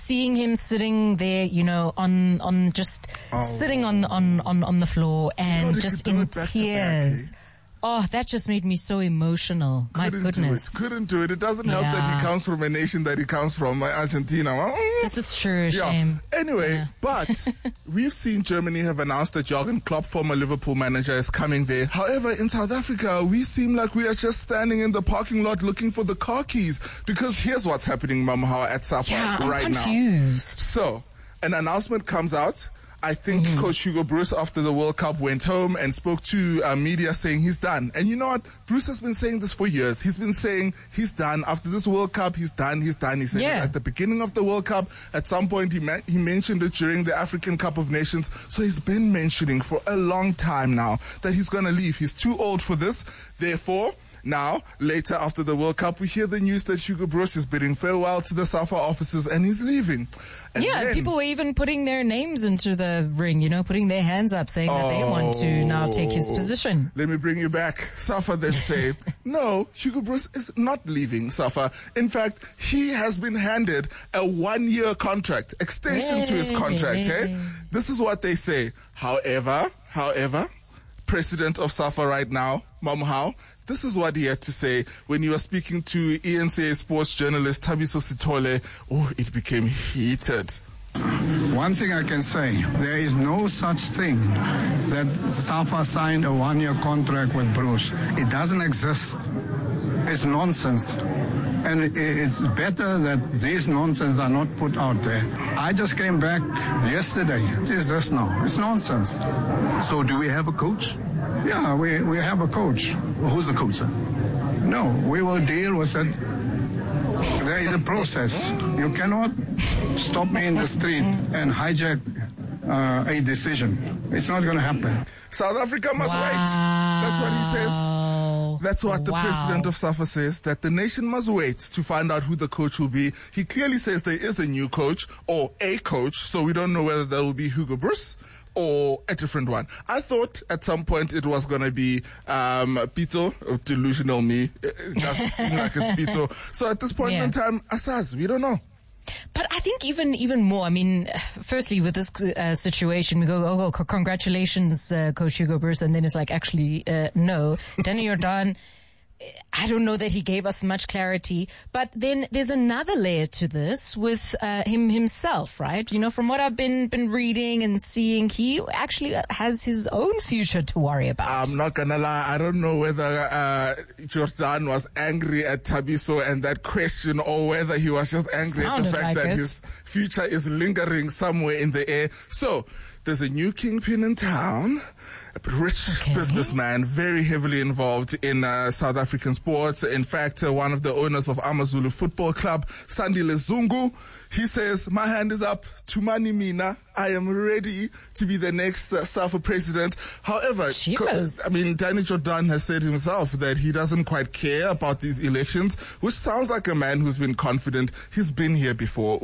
seeing him sitting there, you know, on just sitting on the floor and just in tears. Oh, that just made me so emotional. My goodness. Couldn't do it. It doesn't help that he comes from a nation that he comes from, Argentina. This is true, shame. Anyway, but we've seen Germany have announced that Jurgen Klopp, former Liverpool manager, is coming there. However, in South Africa, we seem like we are just standing in the parking lot looking for the car keys. Because here's what's happening, Mamha, at SAFA right now. I'm confused. So, an announcement comes out. I think Coach Hugo Broos after the World Cup went home and spoke to media saying he's done. And you know what? Bruce has been saying this for years. He's been saying he's done. After this World Cup, he's done. He said it at the beginning of the World Cup. At some point, he mentioned it during the African Cup of Nations. So he's been mentioning for a long time now that he's going to leave. He's too old for this. Therefore, now, later after the World Cup, we hear the news that Hugo Broos is bidding farewell to the SAFA offices and he's leaving. And then, people were even putting their names into the ring, you know, putting their hands up saying that they want to now take his position. Let me bring you back. SAFA then say, no, Hugo Broos is not leaving SAFA. In fact, he has been handed a 1-year contract, extension to his contract. This is what they say. However, president of SAFA right now, Mamhao, this is what he had to say when he was speaking to ENCA sports journalist Thabiso Sithole. Oh, it became heated. One thing I can say, there is no such thing that SAFA signed a 1-year contract with Broos. It doesn't exist. It's nonsense. And it's better that this nonsense are not put out there. I just came back yesterday. It is this now. It's nonsense. So do we have a coach? Yeah, we have a coach. Well, who's the coach then? No, we will deal with it. There is a process. You cannot stop me in the street and hijack a decision. It's not going to happen. South Africa must wait. That's what he says. That's what the president of SAFA says, that the nation must wait to find out who the coach will be. He clearly says there is a new coach or a coach, so we don't know whether that will be Hugo Broos or a different one. I thought at some point it was going to be Pito. Delusional me. It doesn't seem like it's Pito. So at this point in time, Asaz, we don't know. But I think even more, I mean, firstly, with this situation, we go, congratulations, Coach Hugo Broos. And then it's like, actually, no. Danny Jordan, I don't know that he gave us much clarity. But then there's another layer to this with him himself, right? You know, from what I've been reading and seeing, he actually has his own future to worry about. I'm not gonna lie, I don't know whether Jordan was angry at Thabiso and that question, or whether he was just angry at the fact that his future is lingering somewhere in the air. So there's a new kingpin in town, a rich businessman, very heavily involved in South African sports. In fact, one of the owners of AmaZulu Football Club, Sandile Zungu, he says, my hand is up to Mani Mina. I am ready to be the next SAFA president. However, Danny Jordan has said himself that he doesn't quite care about these elections, which sounds like a man who's been confident. He's been here before.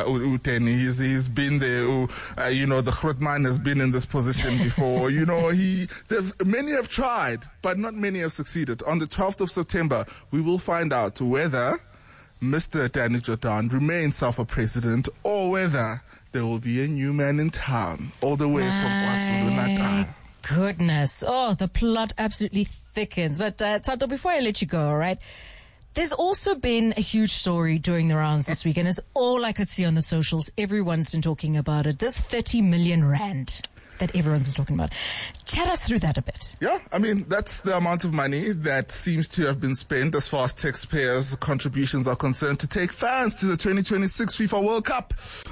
He's been there. The Grootman has been in this position before. Many have tried, but not many have succeeded. On the 12th of September, we will find out whether Mr. Danny Jordan remains SAFA president or whether there will be a new man in town all the way from KwaZulu-Natal. Goodness. Oh, the plot absolutely thickens. But, Tato, before I let you go, all right, there's also been a huge story doing the rounds this week, and it's all I could see on the socials. Everyone's been talking about it. This 30 million rand that everyone's been talking about. Chat us through that a bit. Yeah, I mean, that's the amount of money that seems to have been spent as far as taxpayers' contributions are concerned to take fans to the 2026 FIFA World Cup.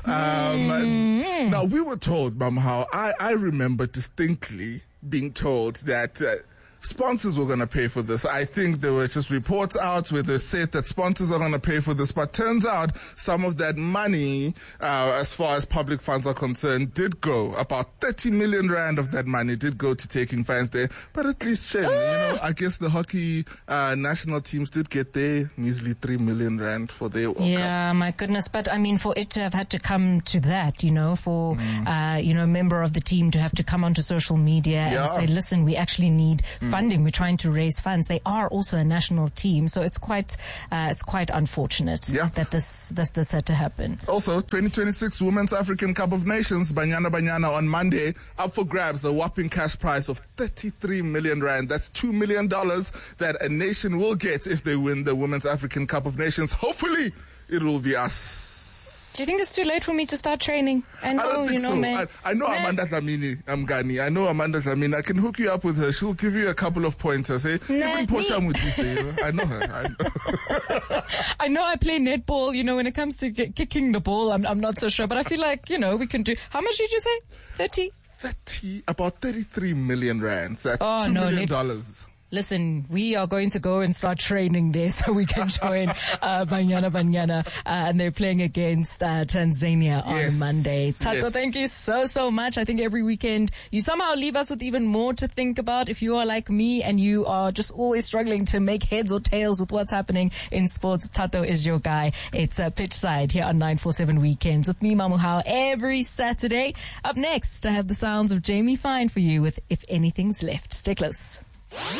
Now, we were told, Mamhao, I remember distinctly being told that sponsors were going to pay for this. I think there were just reports out where they said that sponsors are going to pay for this, but turns out some of that money, as far as public funds are concerned, did go. About 30 million rand of that money did go to taking fans there. But at least, I guess the hockey national teams did get their measly 3 million rand for their World Cup. Yeah, my goodness. But I mean, for it to have had to come to that, a member of the team to have to come onto social media and say, listen, we actually need funding. We're trying to raise funds. They are also a national team, so it's quite unfortunate that this had to happen. Also, 2026 Women's African Cup of Nations, Banyana on Monday, up for grabs, a whopping cash prize of 33 million rand. That's $2 million that a nation will get if they win the Women's African Cup of Nations. Hopefully, it will be us. Do you think it's too late for me to start training? I don't think so. Man. I know Amanda Dlamini, Mgani. I know Amanda Dlamini. I can hook you up with her. She'll give you a couple of pointers. Even Portia Mutise, I know her. I know I play netball. When it comes to kicking the ball, I'm not so sure. But I feel like, we can do... How much did you say? 30? About 33 million rands. That's $2 million. Listen, we are going to go and start training there so we can join Banyana. And they're playing against Tanzania on Monday. Tato, thank you so much. I think every weekend you somehow leave us with even more to think about. If you are like me and you are just always struggling to make heads or tails with what's happening in sports, Tato is your guy. It's Pitch Side here on 947 Weekends with me, Mamuhao, every Saturday. Up next, I have the sounds of Jamie Fine for you with If Anything's Left. Stay close.